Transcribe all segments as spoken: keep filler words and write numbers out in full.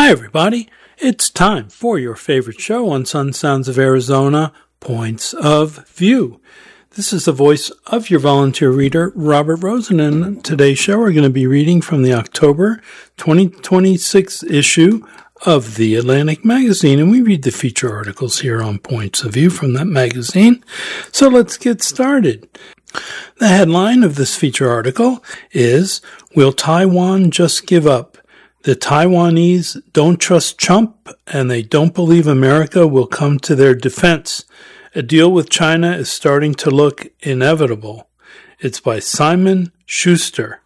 Hi, everybody. It's time for your favorite show on Sun Sounds of Arizona, Points of View. This is the voice of your volunteer reader, Robert Rosen, and in today's show we're going to be reading from the October twenty twenty-six issue of The Atlantic Magazine, and we read the feature articles here on Points of View from that magazine. So let's get started. The headline of this feature article is, Will Taiwan Just Give Up? The Taiwanese don't trust Trump, and they don't believe America will come to their defense. A deal with China is starting to look inevitable. It's by Simon Schuster.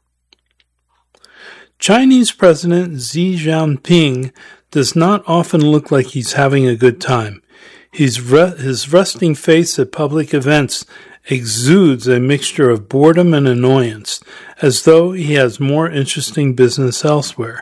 Chinese President Xi Jinping does not often look like he's having a good time. He's re- his resting face at public events exudes a mixture of boredom and annoyance, as though he has more interesting business elsewhere.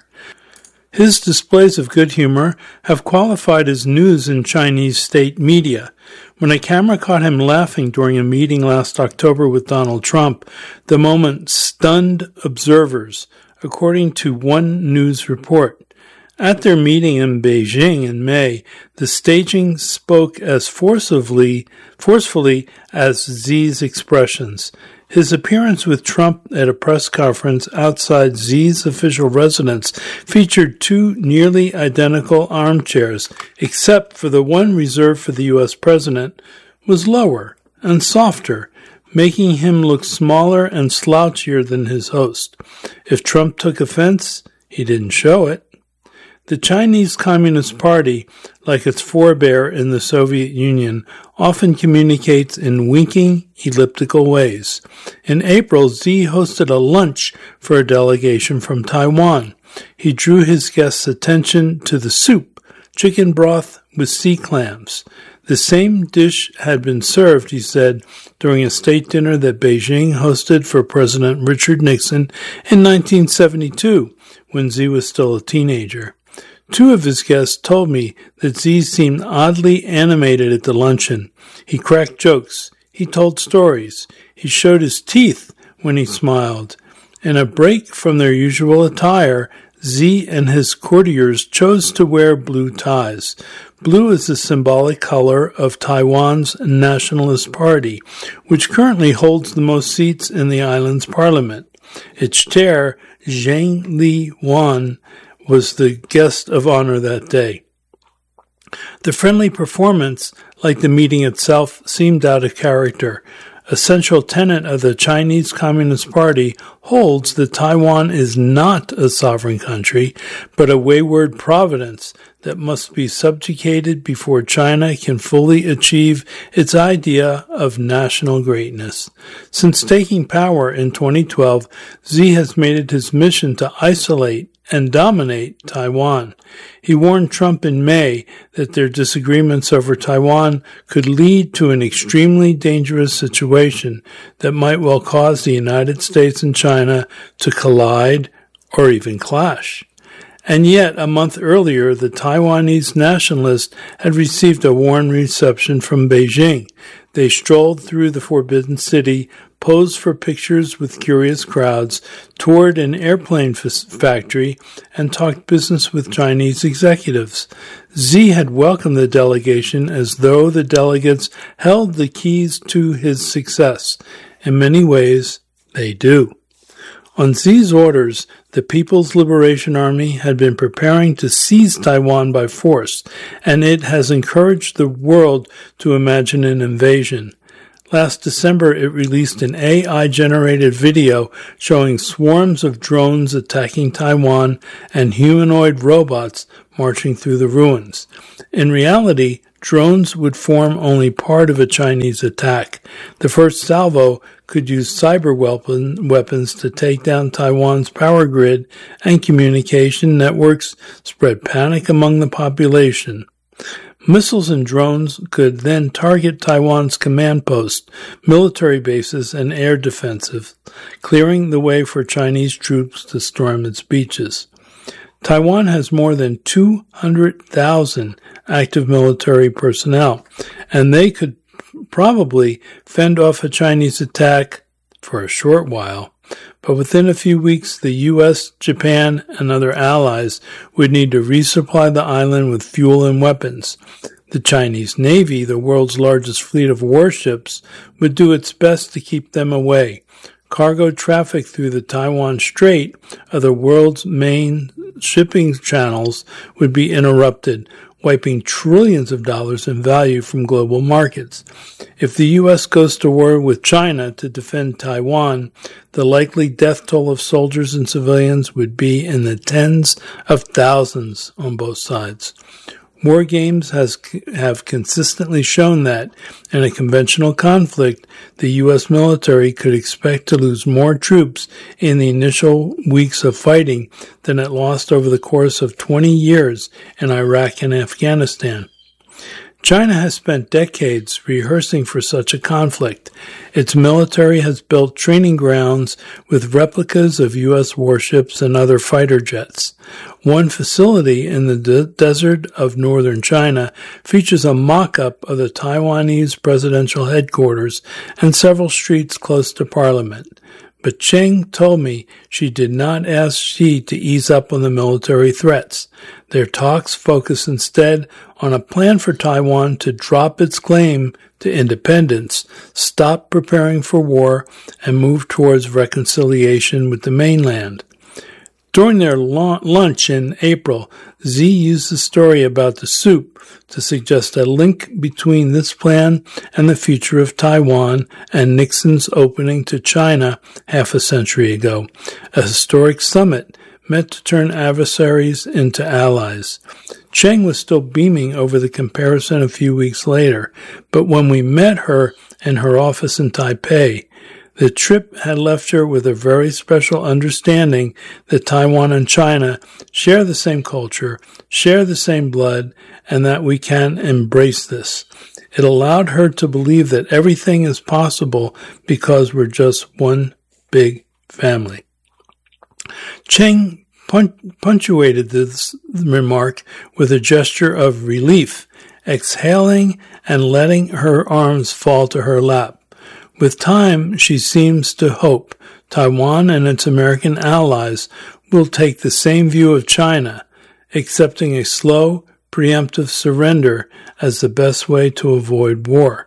His displays of good humor have qualified as news in Chinese state media. When a camera caught him laughing during a meeting last October with Donald Trump, the moment stunned observers, according to one news report. At their meeting in Beijing in May, the staging spoke as forcibly, forcefully as Xi's expressions. His appearance with Trump at a press conference outside Xi's official residence featured two nearly identical armchairs, except for the one reserved for the U S president was lower and softer, making him look smaller and slouchier than his host. If Trump took offense, he didn't show it. The Chinese Communist Party, like its forebear in the Soviet Union, often communicates in winking, elliptical ways. In April, Xi hosted a lunch for a delegation from Taiwan. He drew his guests' attention to the soup, chicken broth with sea clams. The same dish had been served, he said, during a state dinner that Beijing hosted for President Richard Nixon in nineteen seventy-two, when Xi was still a teenager. Two of his guests told me that Xi seemed oddly animated at the luncheon. He cracked jokes. He told stories. He showed his teeth when he smiled. In a break from their usual attire, Xi and his courtiers chose to wear blue ties. Blue is the symbolic color of Taiwan's Nationalist Party, which currently holds the most seats in the island's parliament. Its chair, Zhang Li-wan, was the guest of honor that day. The friendly performance, like the meeting itself, seemed out of character. A central tenet of the Chinese Communist Party holds that Taiwan is not a sovereign country, but a wayward providence that must be subjugated before China can fully achieve its idea of national greatness. Since taking power in twenty twelve, Xi has made it his mission to isolate and dominate Taiwan. He warned Trump in May that their disagreements over Taiwan could lead to an extremely dangerous situation that might well cause the United States and China to collide or even clash. And yet, a month earlier, the Taiwanese nationalists had received a warm reception from Beijing. They strolled through the Forbidden City, posed for pictures with curious crowds, toured an airplane f- factory, and talked business with Chinese executives. Xi had welcomed the delegation as though the delegates held the keys to his success. In many ways, they do. On Xi's orders, the People's Liberation Army had been preparing to seize Taiwan by force, and it has encouraged the world to imagine an invasion. Last December, it released an A I-generated video showing swarms of drones attacking Taiwan and humanoid robots marching through the ruins. In reality, drones would form only part of a Chinese attack. The first salvo could use cyber weapon, weapons to take down Taiwan's power grid and communication networks, spread panic among the population. Missiles and drones could then target Taiwan's command posts, military bases, and air defenses, clearing the way for Chinese troops to storm its beaches. Taiwan has more than two hundred thousand active military personnel, and they could probably fend off a Chinese attack for a short while. but within a few weeks the U S, Japan, and other allies would need to resupply the island with fuel and weapons. The Chinese Navy, the world's largest fleet of warships, would do its best to keep them away. Cargo traffic through the Taiwan Strait, of the world's main shipping channels, would be interrupted, wiping trillions of dollars in value from global markets. If the U S goes to war with China to defend Taiwan, the likely death toll of soldiers and civilians would be in the tens of thousands on both sides. War games has have consistently shown that, in a conventional conflict, the U S military could expect to lose more troops in the initial weeks of fighting than it lost over the course of twenty years in Iraq and Afghanistan. China has spent decades rehearsing for such a conflict. Its military has built training grounds with replicas of U S warships and other fighter jets. One facility in the de- desert of northern China features a mock-up of the Taiwanese presidential headquarters and several streets close to Parliament. But Cheng told me she did not ask Xi to ease up on the military threats. Their talks focus instead on a plan for Taiwan to drop its claim to independence, stop preparing for war, and move towards reconciliation with the mainland. During their lunch in April, Xi used the story about the soup to suggest a link between this plan and the future of Taiwan and Nixon's opening to China half a century ago, a historic summit meant to turn adversaries into allies. Cheng was still beaming over the comparison a few weeks later, but when we met her in her office in Taipei, the trip had left her with a very special understanding that Taiwan and China share the same culture, share the same blood, and that we can embrace this. It allowed her to believe that everything is possible because we're just one big family. Cheng punctuated this remark with a gesture of relief, exhaling and letting her arms fall to her lap. With time, she seems to hope Taiwan and its American allies will take the same view of China, accepting a slow, preemptive surrender as the best way to avoid war.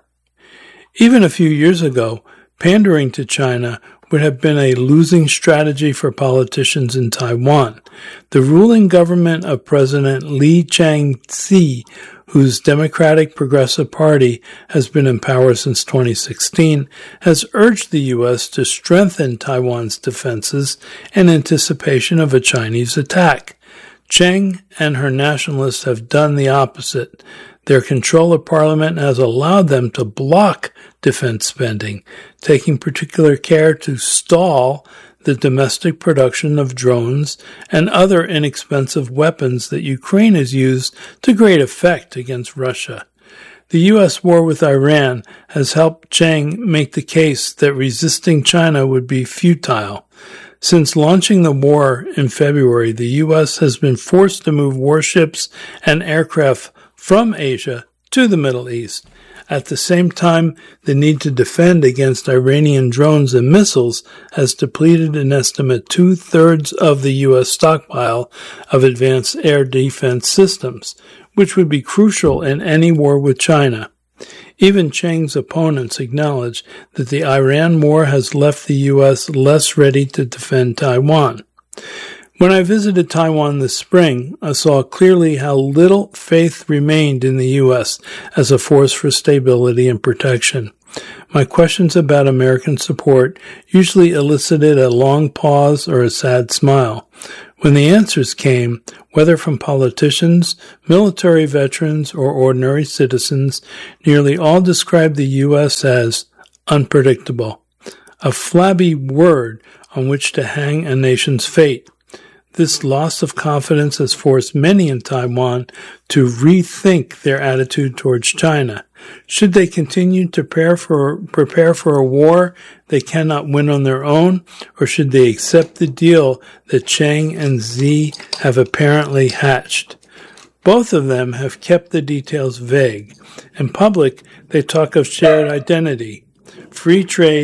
Even a few years ago, pandering to China would have been a losing strategy for politicians in Taiwan. The ruling government of President Lee Chang-te, whose Democratic Progressive Party has been in power since twenty sixteen, has urged the U S to strengthen Taiwan's defenses in anticipation of a Chinese attack. Cheng and her nationalists have done the opposite. Their control of Parliament has allowed them to block defense spending, taking particular care to stall the domestic production of drones and other inexpensive weapons that Ukraine has used to great effect against Russia. The U S war with Iran has helped Cheng make the case that resisting China would be futile. Since launching the war in February, the U S has been forced to move warships and aircraft from Asia to the Middle East. At the same time, the need to defend against Iranian drones and missiles has depleted an estimate two-thirds of the U S stockpile of advanced air defense systems, which would be crucial in any war with China. Even Cheng's opponents acknowledge that the Iran war has left the U S less ready to defend Taiwan. When I visited Taiwan this spring, I saw clearly how little faith remained in the U S as a force for stability and protection. My questions about American support usually elicited a long pause or a sad smile. When the answers came, whether from politicians, military veterans, or ordinary citizens, nearly all described the U S as unpredictable, a flabby word on which to hang a nation's fate. This loss of confidence has forced many in Taiwan to rethink their attitude towards China. Should they continue to prepare for, prepare for a war they cannot win on their own, or should they accept the deal that Cheng and Xi have apparently hatched? Both of them have kept the details vague. In public, they talk of shared identity, free trade,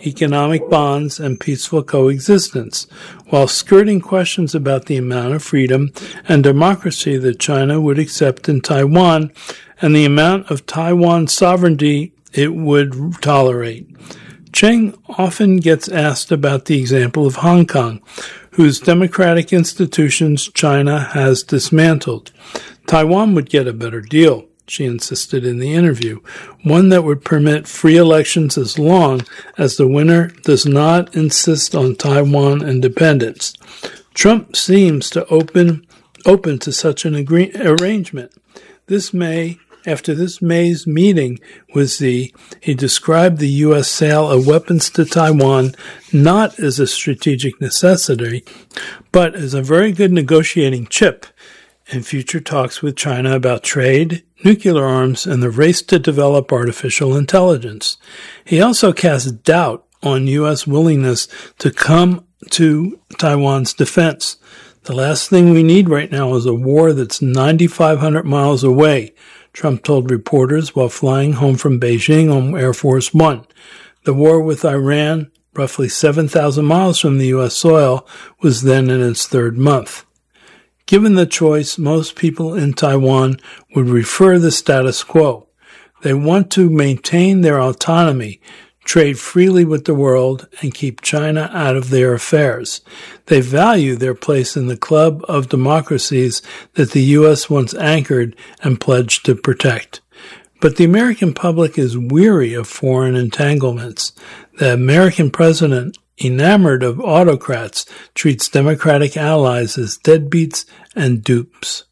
economic bonds, and peaceful coexistence, while skirting questions about the amount of freedom and democracy that China would accept in Taiwan and the amount of Taiwan sovereignty it would tolerate. Cheng often gets asked about the example of Hong Kong, whose democratic institutions China has dismantled. Taiwan would get a better deal, she insisted in the interview, one that would permit free elections as long as the winner does not insist on Taiwan independence. Trump seems to open open to such an agree- arrangement. This May, after this May's meeting with Xi, he described the U S sale of weapons to Taiwan not as a strategic necessity, but as a very good negotiating chip in future talks with China about trade, nuclear arms, and the race to develop artificial intelligence. He also cast doubt on U S willingness to come to Taiwan's defense. The last thing we need right now is a war that's nine thousand five hundred miles away, Trump told reporters while flying home from Beijing on Air Force One. The war with Iran, roughly seven thousand miles from the U S soil, was then in its third month. Given the choice, most people in Taiwan would prefer the status quo. They want to maintain their autonomy, trade freely with the world, and keep China out of their affairs. They value their place in the club of democracies that the U S once anchored and pledged to protect. But the American public is weary of foreign entanglements. The American president, enamored of autocrats, treats Democratic allies as deadbeats and dupes.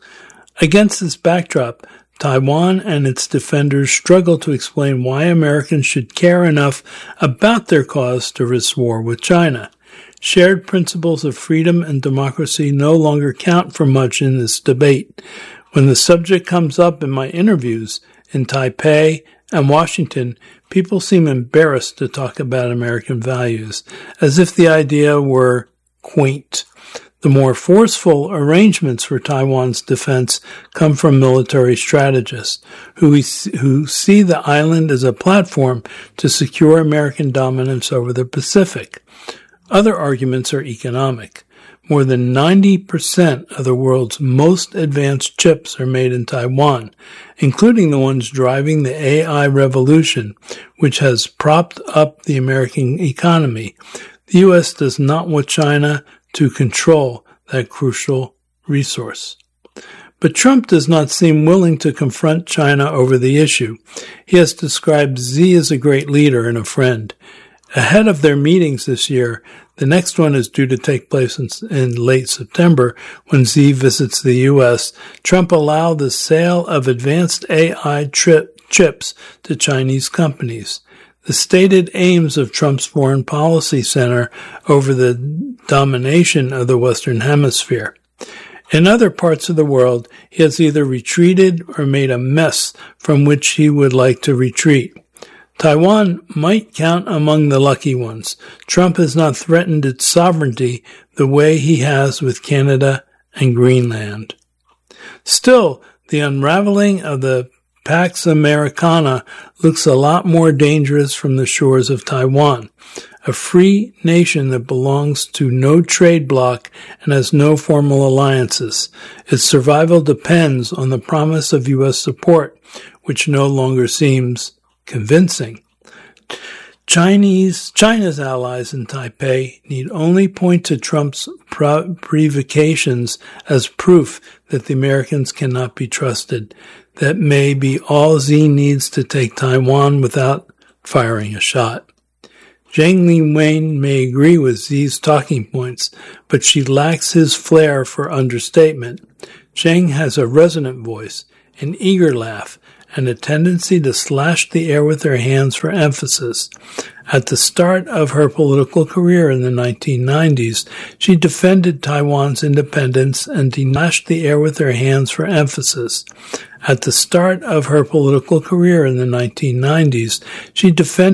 Against this backdrop, Taiwan and its defenders struggle to explain why Americans should care enough about their cause to risk war with China. Shared principles of freedom and democracy no longer count for much in this debate. When the subject comes up in my interviews in Taipei and Washington, people seem embarrassed to talk about American values, as if the idea were quaint. The more forceful arrangements for Taiwan's defense come from military strategists who, who see the island as a platform to secure American dominance over the Pacific. Other arguments are economic. More than ninety percent of the world's most advanced chips are made in Taiwan, including the ones driving the A I revolution, which has propped up the American economy. The U S does not want China to control that crucial resource. But Trump does not seem willing to confront China over the issue. He has described Xi as a great leader and a friend. Ahead of their meetings this year, the next one is due to take place in, in late September when Xi visits the U S. Trump allowed the sale of advanced A I tri- chips to Chinese companies. The stated aims of Trump's foreign policy center over the domination of the Western Hemisphere. In other parts of the world, he has either retreated or made a mess from which he would like to retreat. Taiwan might count among the lucky ones. Trump has not threatened its sovereignty the way he has with Canada and Greenland. Still, the unraveling of the Pax Americana looks a lot more dangerous from the shores of Taiwan, a free nation that belongs to no trade bloc and has no formal alliances. Its survival depends on the promise of U S support, which no longer seems convincing. Chinese, China's allies in Taipei need only point to Trump's provocations as proof that the Americans cannot be trusted. That may be all Xi needs to take Taiwan without firing a shot. Zhang Li-Wang may agree with Xi's talking points, but she lacks his flair for understatement. Zhang has a resonant voice, an eager laugh, and a tendency to slash the air with her hands for emphasis. At the start of her political career in the nineteen nineties, she defended Taiwan's independence and slashed the air with her hands for emphasis. At the start of her political career in the nineteen nineties, she defended